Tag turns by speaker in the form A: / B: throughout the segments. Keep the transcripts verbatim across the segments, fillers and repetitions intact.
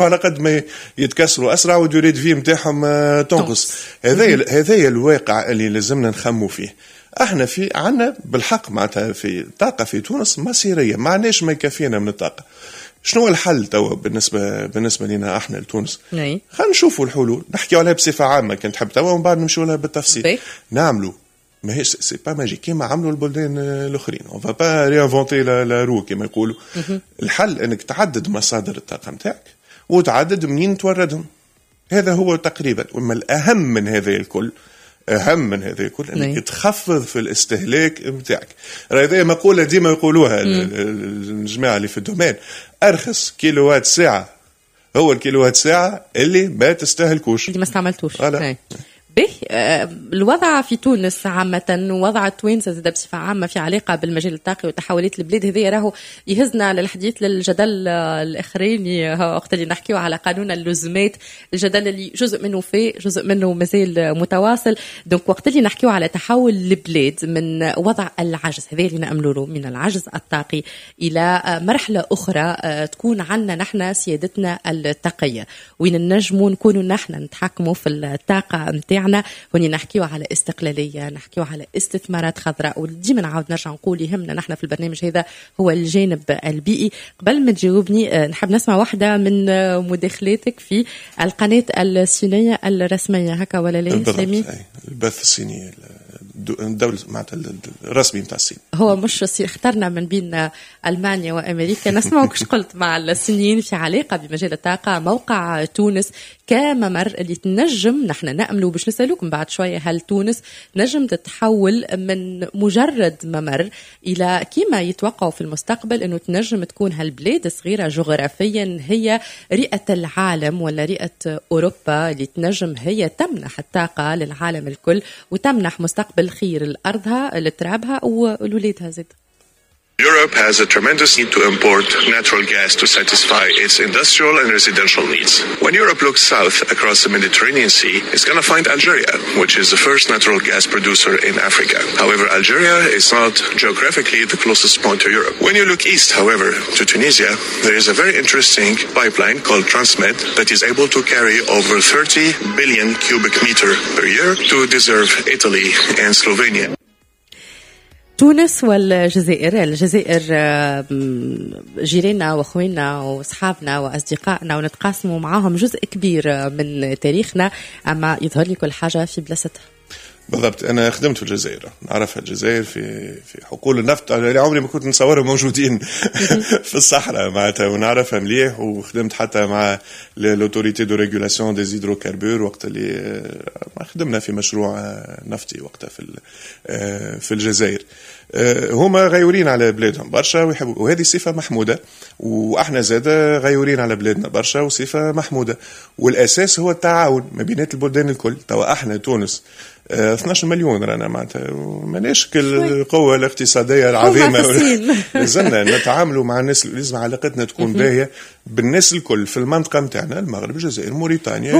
A: على قد ما يتكسروا اسرع ودوري في نتاعهم تنقص. هذا هذا الواقع اللي لازمنا نخمو فيه. احنا في عنا بالحق معناتها في طاقه في تونس مصيريه، ما عندناش ما يكفينا من الطاقه. شنو الحل توا بالنسبه بالنسبه لنا احنا لتونس؟ خلينا نشوفوا الحلول، نحكيوا عليها بصفه عامه كنت تحب توا ومن بعد نمشيو لها بالتفصيل. نعملوا ماهيش سي با ماجي كيما عملوا البلدان الاخرين، اون فا با ريانفونتي لا رو كيما يقولوا. الحل انك تعدد مصادر الطاقه نتاعك وتعدد منين توردهم. هذا هو تقريبا. وما الاهم من هذا الكل، أهم من هذا الكل أنك تخفض في الاستهلاك متاعك. هذه مقولة ديما يقولوها الجماعة اللي في الدومين، أرخص كيلووات ساعة هو الكيلووات ساعة اللي ما تستهلكوش،
B: اللي ما استعملتوش. به الوضع في تونس عامة ووضع التوانسة زاد بصفة عامة في علاقة بالمجال الطاقي وتحولات البلاد هذه راهو يهزنا للحديث للجدل الأخراني وقت اللي نحكيه على قانون اللزومات، الجدل اللي جزء منه فيه جزء منه مازال متواصل. دونك وقت اللي نحكيه على تحول البلاد من وضع العجز هذا اللي نأمله له من العجز الطاقي إلى مرحلة أخرى تكون عنا نحن سيادتنا الطاقية، وين النجمو نكونوا نحن نتحكموا في الطاقة متاعنا، وني نحكيو على استقلالية، نحكيو على استثمارات خضراء. وديما نعاود نرجع نقول يهمنا نحن في البرنامج هذا هو الجانب البيئي. قبل ما تجاوبني نحب نسمع واحدة من مداخلاتك في القناة الصينية الرسمية، هكا ولا لا سامي؟
A: البث الصيني الدولة معناتها الرسمي نتاع الصين.
B: هو مش اخترنا من بين ألمانيا وأمريكا. نسمعك ايش قلت مع الصينيين في علاقة بمجال الطاقة، موقع تونس كممر اللي تنجم نحن نأمله. باش نسألوكم بعد شوية هل تونس نجم تتحول من مجرد ممر إلى كما يتوقعوا في المستقبل أنه تنجم تكون هالبلاد صغيرة جغرافيا هي رئة العالم ولا رئة أوروبا اللي تنجم هي تمنح الطاقة للعالم الكل وتمنح مستقبل خير لأرضها لترابها وولادها زاد.
C: Europe has a tremendous need to import natural gas to satisfy its industrial and residential needs. When Europe looks south across the Mediterranean Sea, it's going to find Algeria, which is the first natural gas producer in Africa. However, Algeria is not geographically the closest point to Europe. When you look east, however, to Tunisia, there is a very interesting pipeline called Transmed that is able to carry over thirty billion cubic meter per year to deserve Italy and Slovenia.
B: تونس والجزائر، الجزائر جيراننا واخوينا واصحابنا واصدقائنا ونتقاسموا معاهم جزء كبير من تاريخنا، اما يظهر لي كل حاجه في بلاصتها.
A: بالضبط. انا خدمت في الجزائر، نعرفها الجزائر في في حقول النفط اللي عمري ما كنت نصورهم موجودين في الصحراء معناتها، ونعرفها مليح. وخدمت حتى مع لوتوريتي دو ريغولاسيون دي هيدروكاربور وقت اللي خدمنا في مشروع نفطي وقتها في في الجزائر. هما غيورين على بلادهم برشا ويحبوا، وهذه صفة محمودة، واحنا زاده غيورين على بلادنا برشا وصفة محمودة. والاساس هو التعاون ما بينات البلدان الكل. توا احنا تونس اثناش مليون رانا معناتها ماناش القوة الاقتصادية العظيمة، لازمنا نتعاملوا مع الناس، لازم علاقتنا تكون باهية بالناس الكل في المنطقة متاعنا، المغرب، الجزائر، موريتانيا،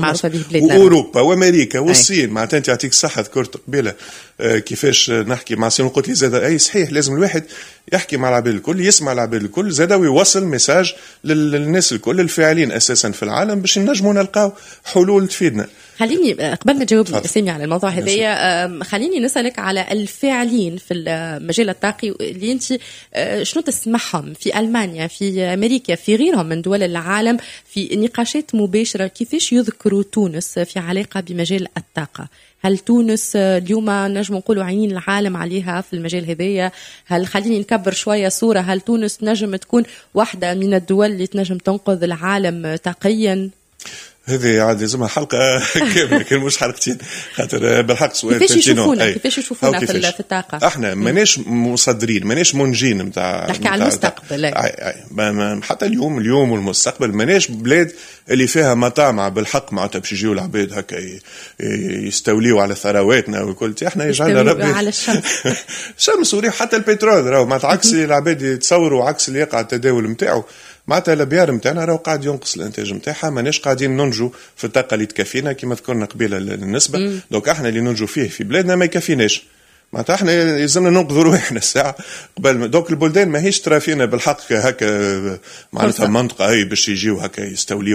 A: وأوروبا وأمريكا والصين. معناتها انت يعطيك الصحة ذكرت قبيلة كيفاش نحكي مع الصين، وقلت لي زاد اي صحيح لازم الواحد يحكي مع العباد الكل، يسمع العباد الكل زاد ويوصل ميساج للناس الكل الفاعلين اساسا في العالم باش نجموا نلقاو حلول تفيدنا.
B: خليني قبل ما تجاوبني سامي على الموضوع هذايا، خليني نسألك على الفاعلين في المجال الطاقي اللي انت شنو تسمعهم في ألمانيا، في أمريكا، في غيرهم من دول العالم في نقاشات مباشرة، كيفاش يذكروا تونس في علاقة بمجال الطاقة؟ هل تونس اليوم نجم نقولوا عينين العالم عليها في المجال هذايا؟ هل خليني نكبر شوية صورة، هل تونس نجم تكون واحدة من الدول اللي تنجم تنقذ العالم طاقيا؟
A: هذه عاد لازمها حلقة كاملة كان مش حلقتين، خاطر بالحق سؤال
B: كيفاش يشوفونا كيفاش يشوفونا في, في الطاقة.
A: احنا ماناش مصدرين، ماناش منجين نتاع
B: نحكي على المستقبل.
A: اي اي حتى اليوم اليوم والمستقبل ماناش بلاد اللي فيها مطامع بالحق معناتها باش يجيو العباد هكا يستوليوا على ثرواتنا وكل. احنا يجعلنا ربي
B: على الشمس
A: شمس وريح، حتى البترول راهو معناتها عكس العباد يتصوروا، عكس اللي يقع التداول نتاعو. معناتها الابيار نتاعنا راهو قاعد ينقص الانتاج نتاعها، ماناش قاعدين ننجو في الطاقه اللي تكفينا كما ذكرنا قبيله النسبه. دونك احنا اللي ننجو فيه في بلادنا ما يكفيناش، معناتها احنا يلزمنا ننقذوا روحنا الساعه قبل دوك البلدان ماهيش ترى فينا بالحق هكا معناتها منطقه هي باش يجيو هكا يستوليو